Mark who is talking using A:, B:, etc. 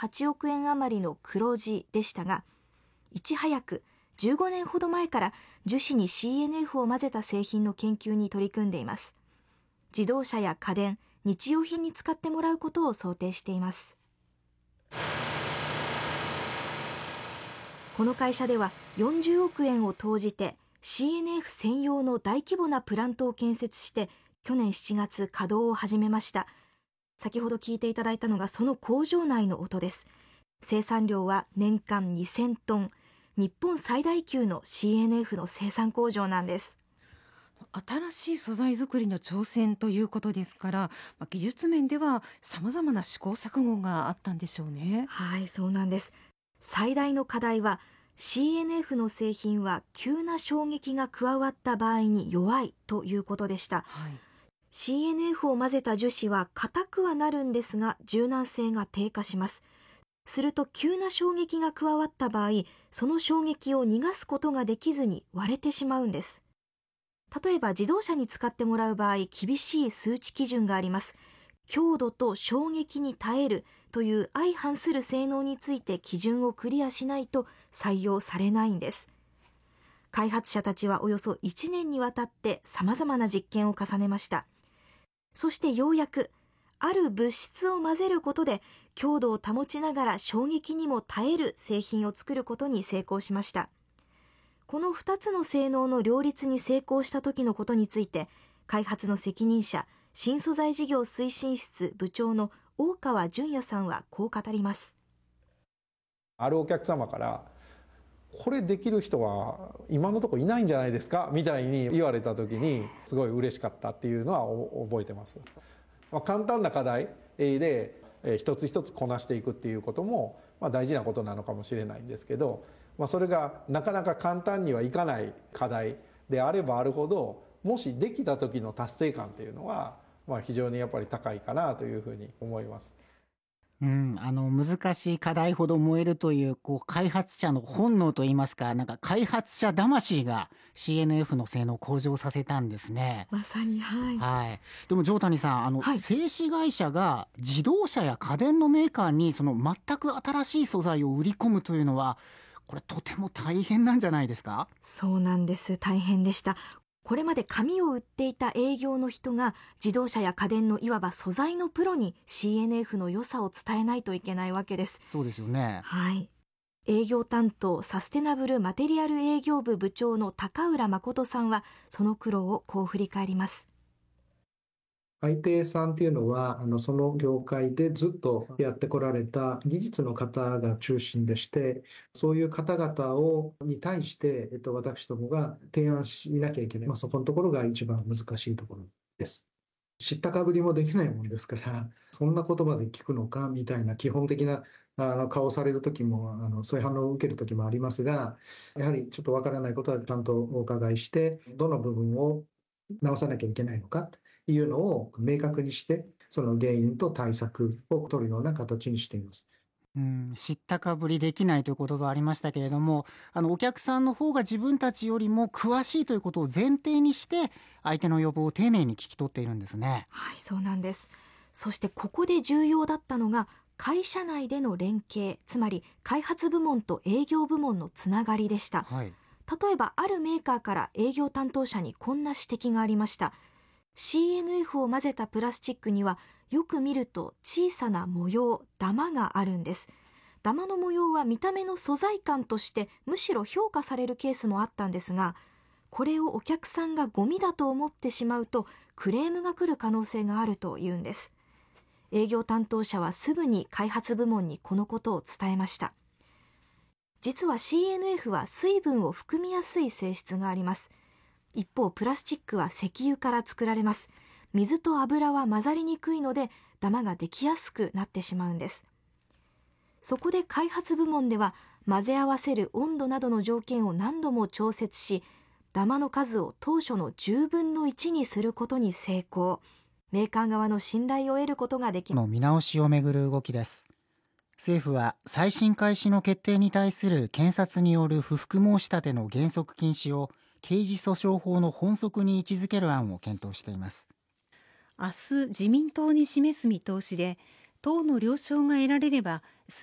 A: 88億円余りの黒字でしたが、いち早く15年ほど前から樹脂に CNF を混ぜた製品の研究に取り組んでいます。自動車や家電、日用品に使ってもらうことを想定しています。この会社では40億円を投じて CNF 専用の大規模なプラントを建設して去年7月稼働を始めました。先ほど聞いていただいたのがその工場内の音です。生産量は年間2000トン。日本最大級の CNF の生産工場なんです。
B: 新しい素材作りの挑戦ということですから、技術面では様々な試行錯誤があったんでしょうね。
A: はい、そうなんです。最大の課題は CNF の製品は急な衝撃が加わった場合に弱いということでした。
B: はい、
A: CNF を混ぜた樹脂は硬くはなるんですが柔軟性が低下します。すると急な衝撃が加わった場合、その衝撃を逃がすことができずに割れてしまうんです。例えば自動車に使ってもらう場合、厳しい数値基準があります。強度と衝撃に耐えるという相反する性能について基準をクリアしないと採用されないんです。開発者たちはおよそ1年にわたって様々な実験を重ねました。そしてようやく、ある物質を混ぜることで強度を保ちながら衝撃にも耐える製品を作ることに成功しました。この2つの性能の両立に成功した時のことについて、開発の責任者、新素材事業推進室部長の大川淳也さんはこう語ります。
C: あるお客様から、これできる人は今のところいないんじゃないですかみたいに言われた時にすごい嬉しかったっていうのは覚えてます。簡単な課題で一つ一つこなしていくっていうことも大事なことなのかもしれないんですけど、それがなかなか簡単にはいかない課題であればあるほど、もしできた時の達成感っていうのは非常にやっぱり高いかなというふうに思います。
D: 難しい課題ほど燃えるという、開発者の本能といいますか、開発者魂が CNF の性能を向上させたんですね。
A: まさに、はい。
D: はい。でも、条谷さん、製紙会社が自動車や家電のメーカーに、その全く新しい素材を売り込むというのは、これとても大変なんじゃないですか？
A: そうなんです。大変でした。これまで紙を売っていた営業の人が自動車や家電のいわば素材のプロに CNF の良さを伝えないといけないわけです。
D: そうですよね。
A: はい。営業担当サステナブルマテリアル営業部部長の高浦誠さんはその苦労をこう振り返ります。
E: 相手さんっていうのは、その業界でずっとやってこられた技術の方が中心でして、そういう方々に対して、私どもが提案しなきゃいけない。そこのところが一番難しいところです。知ったかぶりもできないもんですから、そんな言葉で聞くのかみたいな基本的な顔をされるときも、そういう反応を受けるときもありますが、やはりちょっとわからないことはちゃんとお伺いして、どの部分を直さなきゃいけないのかというのを明確にして、その原因と対策を取るような形にしています。
D: 知ったかぶりできないという言葉ありましたけれども、お客さんの方が自分たちよりも詳しいということを前提にして相手の要望を丁寧に聞き取っているんですね。
A: はい、そうなんです。そしてここで重要だったのが会社内での連携、つまり開発部門と営業部門のつながりでした。
D: はい、
A: 例えばあるメーカーから営業担当者にこんな指摘がありました。CNF を混ぜたプラスチックにはよく見ると小さな模様、ダマがあるんです。ダマの模様は見た目の素材感としてむしろ評価されるケースもあったんですが、これをお客さんがゴミだと思ってしまうとクレームが来る可能性があるというんです。営業担当者はすぐに開発部門にこのことを伝えました。実は CNF は水分を含みやすい性質があります。一方、プラスチックは石油から作られます。水と油は混ざりにくいので、ダマができやすくなってしまうんです。そこで開発部門では、混ぜ合わせる温度などの条件を何度も調節し、ダマの数を当初の10分の1にすることに成功。メーカー側の信頼を得ることができます。
D: 見直しをめぐる動きです。政府は再審開始の決定に対する検察による不服申し立ての原則禁止を刑事訴訟法の本則に位置づける案を検討しています。
B: 明日自民党に示す見通しで、党の了承が得られれば